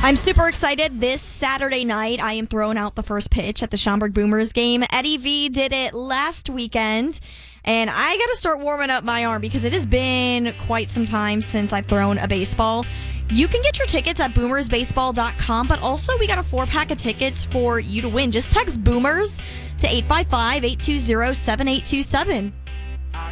I'm super excited. This Saturday night, I am throwing out the first pitch at the Schaumburg Boomers game. Eddie V did it last weekend, and I got to start warming up my arm because it has been quite some time since I've thrown a baseball. You can get your tickets at boomersbaseball.com, but also we got a 4-pack of tickets for you to win. Just text Boomers to 855-820-7827.